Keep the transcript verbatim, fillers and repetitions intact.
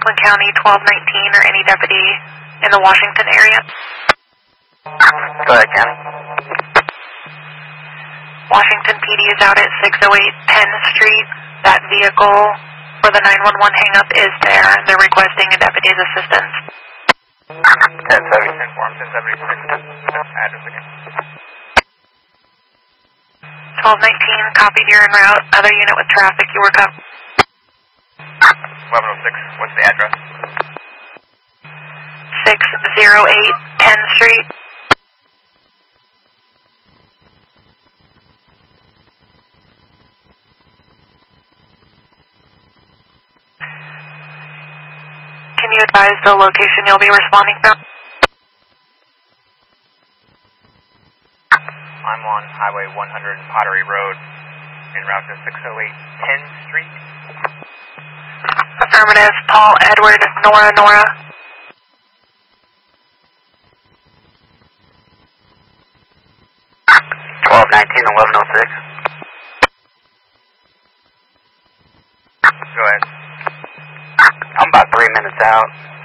Oakland County, twelve nineteen, or any deputy in the Washington area? Go ahead, County. Washington P D is out at six oh eight tenth Street. That vehicle for the nine one one hang-up is there, and they're requesting a deputy's assistance. ten seventy, inform ten seventy-six. Address again. twelve nineteen, copied, you're en route. Other unit with traffic, you work up. eleven oh six, what's the address? six oh eight tenth Street. Can you advise the location you'll be responding from? I'm on Highway one hundred Pottery Road, en route to six oh eight tenth Street. Affirmative. Paul, Edward, Nora, Nora. twelve nineteen, eleven oh six. Go ahead. I'm about three minutes out.